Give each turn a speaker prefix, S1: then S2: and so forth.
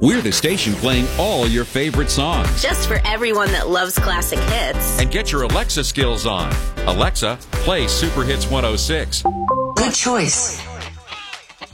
S1: We're the station playing all your favorite songs.
S2: Just for everyone that loves classic hits.
S1: And get your Alexa skills on. Alexa, play Super Hits 106.
S3: Good choice.